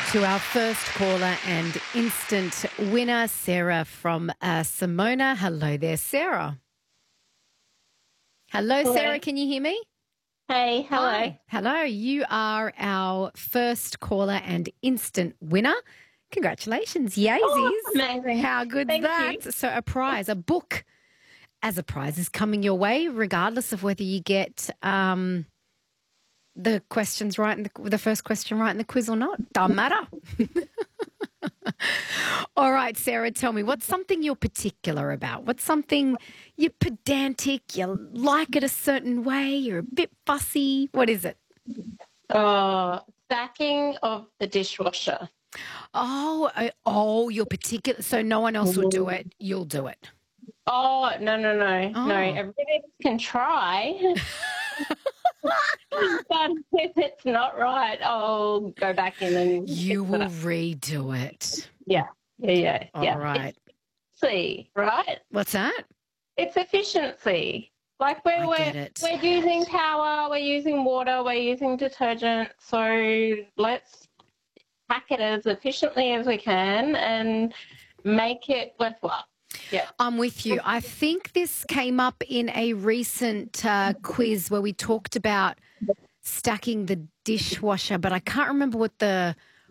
to our first caller and instant winner, Sarah from Simona. Hello there, Sarah. Hello, Sarah. Can you hear me? Hey, hello. Hi. Hello. You are our first caller and instant winner. Congratulations. Yaysies. Oh, amazing. How good's Thank that? you. So a prize, a book as a prize is coming your way, regardless of whether you get the questions right in the first question right in the quiz or not. Doesn't matter. All right, Sarah, tell me, what's something you're particular about? What's something you're pedantic, you like it a certain way, you're a bit fussy? What is it? Stacking of the dishwasher. Oh, you're particular. So no one else will do it. You'll do it. Oh, no. Oh. No, everybody can try. But if it's not right, I'll go back in and You fix it will up. redo it. Yeah. All right. It's efficiency, right? What's that? It's efficiency. Like I we're get it. we're using power, we're using water, we're using detergent. So let's pack it as efficiently as we can and make it worthwhile. Yeah. I'm with you. I think this came up in a recent quiz where we talked about stacking the dishwasher, but I can't remember what the